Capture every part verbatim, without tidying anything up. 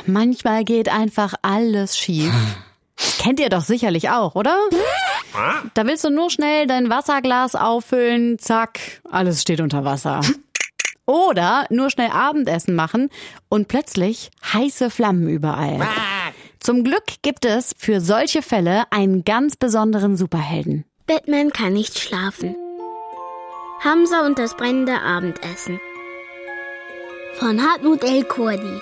manchmal geht einfach alles schief. Kennt ihr doch sicherlich auch, oder? Da willst du nur schnell dein Wasserglas auffüllen, zack, alles steht unter Wasser. Oder nur schnell Abendessen machen und plötzlich heiße Flammen überall. Zum Glück gibt es für solche Fälle einen ganz besonderen Superhelden. Batman kann nicht schlafen. Hamza und das brennende Abendessen. Von Hartmut El-Kurdi.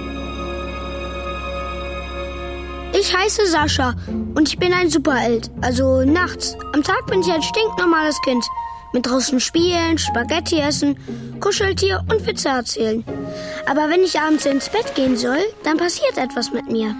Ich heiße Sascha und ich bin ein Superheld. Also nachts. Am Tag bin ich ein stinknormales Kind. Mit draußen spielen, Spaghetti essen, Kuscheltier und Witze erzählen. Aber wenn ich abends ins Bett gehen soll, dann passiert etwas mit mir.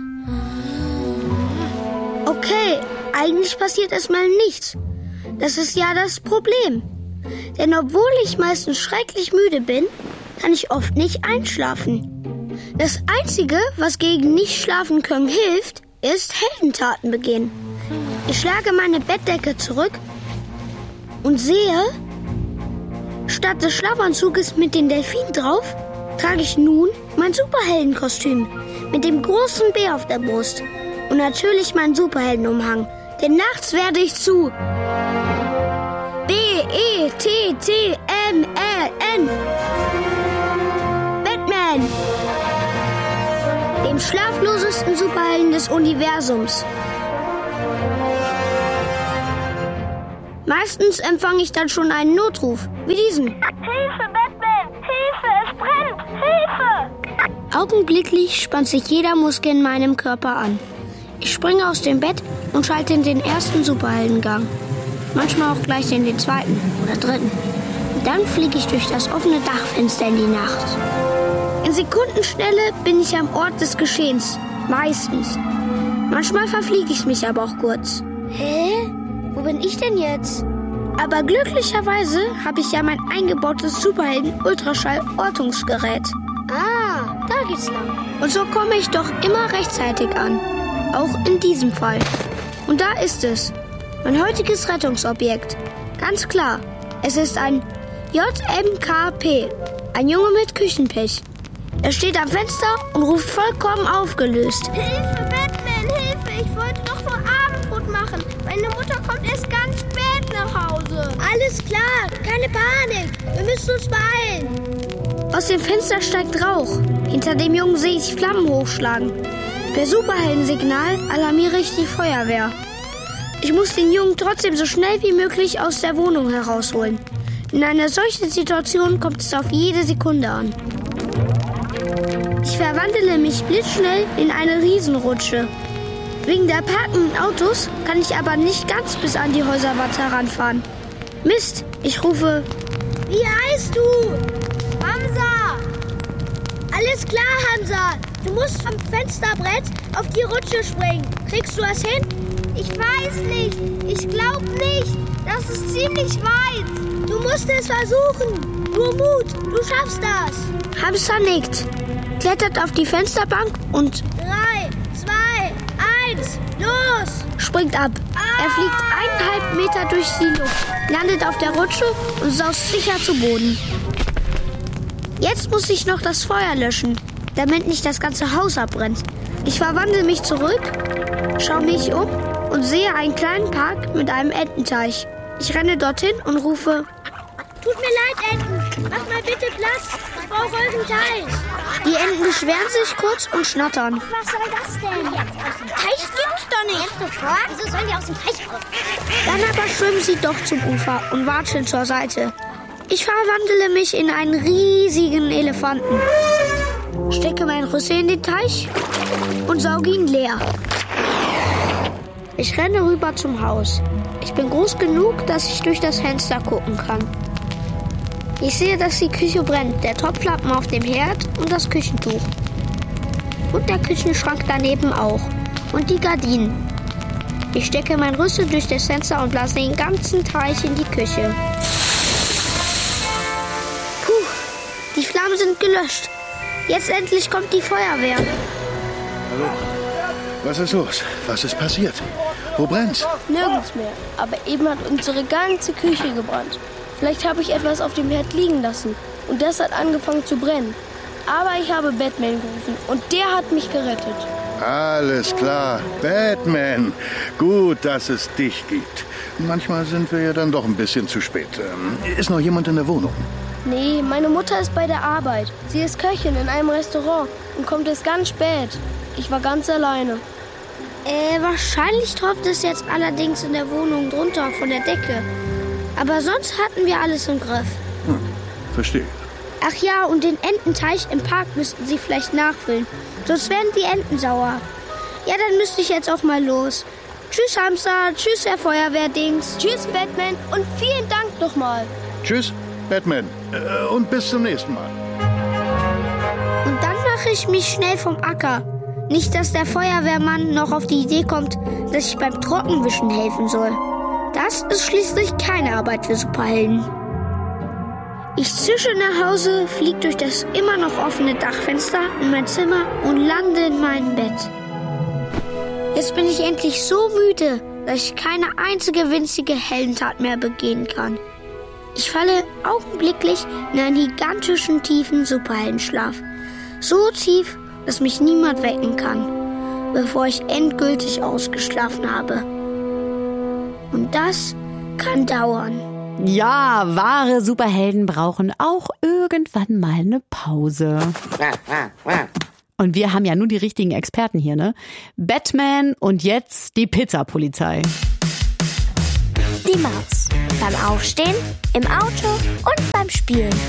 Okay, eigentlich passiert erstmal nichts. Das ist ja das Problem. Denn obwohl ich meistens schrecklich müde bin, kann ich oft nicht einschlafen. Das Einzige, was gegen nicht schlafen können hilft, ist Heldentaten begehen. Ich schlage meine Bettdecke zurück und sehe, statt des Schlafanzuges mit den Delfinen drauf, trage ich nun mein Superheldenkostüm mit dem großen Bär auf der Brust und natürlich meinen Superheldenumhang. Denn nachts werde ich zu B E T T M Ä N Batman, dem schlaflosesten Superhelden des Universums. Meistens empfange ich dann schon einen Notruf, wie diesen. Hilfe, Batman! Hilfe, es brennt! Hilfe! Augenblicklich spannt sich jeder Muskel in meinem Körper an. Ich springe aus dem Bett und schalte in den ersten Superheldengang. Manchmal auch gleich in den zweiten oder dritten. Und dann fliege ich durch das offene Dachfenster in die Nacht. In Sekundenschnelle bin ich am Ort des Geschehens. Meistens. Manchmal verfliege ich mich aber auch kurz. Hä? Wo bin ich denn jetzt? Aber glücklicherweise habe ich ja mein eingebautes Superhelden-Ultraschall-Ortungsgerät. Ah, da geht's lang. Und so komme ich doch immer rechtzeitig an. Auch in diesem Fall. Und da ist es. Mein heutiges Rettungsobjekt. Ganz klar. Es ist ein J M K P. Ein Junge mit Küchenpech. Er steht am Fenster und ruft vollkommen aufgelöst. Hilfe, Batman, Hilfe! Ich wollte doch nur Abendbrot machen. Meine Mutter kommt erst ganz spät nach Hause. Alles klar, keine Panik. Wir müssen uns beeilen. Aus dem Fenster steigt Rauch. Hinter dem Jungen sehe ich Flammen hochschlagen. Per Superheldensignal alarmiere ich die Feuerwehr. Ich muss den Jungen trotzdem so schnell wie möglich aus der Wohnung herausholen. In einer solchen Situation kommt es auf jede Sekunde an. Ich verwandle mich blitzschnell in eine Riesenrutsche. Wegen der parkenden Autos kann ich aber nicht ganz bis an die Häuserwand heranfahren. Mist, ich rufe: Wie heißt du? Hamza! Alles klar, Hamza. Du musst vom Fensterbrett auf die Rutsche springen. Kriegst du das hin? Ich weiß nicht. Ich glaube nicht. Das ist ziemlich weit. Du musst es versuchen. Nur Mut. Du schaffst das. Hamza nickt, klettert auf die Fensterbank und Drei, zwei, eins, los! Springt ab. Ah! Er fliegt eineinhalb Meter durch die Luft, landet auf der Rutsche und saust sicher zu Boden. Jetzt muss ich noch das Feuer löschen, damit nicht das ganze Haus abbrennt. Ich verwandle mich zurück, schaue mich um und sehe einen kleinen Park mit einem Ententeich. Ich renne dorthin und rufe: Tut mir leid, Enten. Macht mal bitte Platz. Ich brauche euren Teich. Die Enten beschweren sich kurz und schnattern. Was soll das denn? Aus dem Teich gibt's doch nicht. Sofort? Wieso sollen die aus dem Teich raus? Dann aber schwimmen sie doch zum Ufer und watscheln zur Seite. Ich verwandle mich in einen riesigen Elefanten. Stecke mein Rüssel in den Teich und sauge ihn leer. Ich renne rüber zum Haus. Ich bin groß genug, dass ich durch das Fenster gucken kann. Ich sehe, dass die Küche brennt, der Topflappen auf dem Herd und das Küchentuch. Und der Küchenschrank daneben auch. Und die Gardinen. Ich stecke mein Rüssel durch das Fenster und lasse den ganzen Teich in die Küche. Puh, die Flammen sind gelöscht. Jetzt endlich kommt die Feuerwehr. Hallo? Was ist los? Was ist passiert? Wo brennt's? Nirgends mehr. Aber eben hat unsere ganze Küche gebrannt. Vielleicht habe ich etwas auf dem Herd liegen lassen und das hat angefangen zu brennen. Aber ich habe Batman gerufen und der hat mich gerettet. Alles klar, Batman. Gut, dass es dich gibt. Manchmal sind wir ja dann doch ein bisschen zu spät. Ist noch jemand in der Wohnung? Nee, meine Mutter ist bei der Arbeit. Sie ist Köchin in einem Restaurant und kommt erst ganz spät. Ich war ganz alleine. Äh, wahrscheinlich tropft es jetzt allerdings in der Wohnung drunter von der Decke. Aber sonst hatten wir alles im Griff. Hm, verstehe. Ach ja, und den Ententeich im Park müssten Sie vielleicht nachfüllen. Sonst werden die Enten sauer. Ja, dann müsste ich jetzt auch mal los. Tschüss, Hamster. Tschüss, Herr Feuerwehrdings. Tschüss, Batman. Und vielen Dank nochmal. Tschüss, Batman. Äh, und bis zum nächsten Mal. Und dann mache ich mich schnell vom Acker. Nicht, dass der Feuerwehrmann noch auf die Idee kommt, dass ich beim Trockenwischen helfen soll. Das ist schließlich keine Arbeit für Superhelden. Ich zische nach Hause, fliege durch das immer noch offene Dachfenster in mein Zimmer und lande in meinem Bett. Jetzt bin ich endlich so müde, dass ich keine einzige winzige Heldentat mehr begehen kann. Ich falle augenblicklich in einen gigantischen, tiefen Superheldenschlaf. So tief, dass mich niemand wecken kann, bevor ich endgültig ausgeschlafen habe. Und das kann dauern. Ja, wahre Superhelden brauchen auch irgendwann mal eine Pause. Und wir haben ja nun die richtigen Experten hier, ne? Batman und jetzt die Pizzapolizei. Die Maus. Beim Aufstehen, im Auto und beim Spielen.